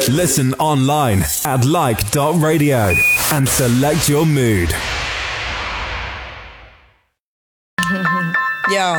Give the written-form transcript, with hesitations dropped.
Listen online at like.radio and select your mood. Yo.